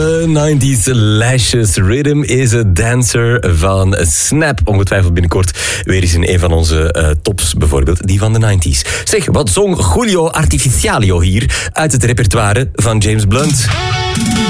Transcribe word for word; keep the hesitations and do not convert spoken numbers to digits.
nineties lijstjes. Rhythm is a Dancer van Snap. Ongetwijfeld binnenkort weer eens in een van onze uh, tops, bijvoorbeeld die van de nineties. Zeg, wat zong Julio Artificialio hier uit het repertoire van James Blunt?